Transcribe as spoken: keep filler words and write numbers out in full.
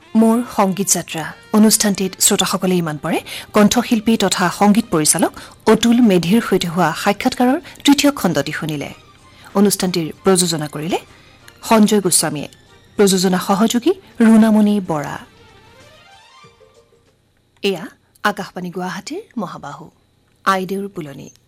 মোৰ সংগীত যাত্ৰা অনুষ্ঠানটিত শ্ৰোতাসকলে ইমান পৰে কণ্ঠশিল্পী তথা সংগীত পৰিচালক অতুল মেধিৰ সৈতে হোৱা সাক্ষাৎকাৰৰ তৃতীয় খণ্ডটি শুনিলে অনুষ্ঠানটিৰ প্ৰযোজনা কৰিলে সঞ্জয় গোস্বামীয়ে প্ৰযোজনা সহযোগী ৰুণামণি বৰা এয়া আকাশবাণী গুৱাহাটীৰ মহাবাহু আইদেউৰ পুলনি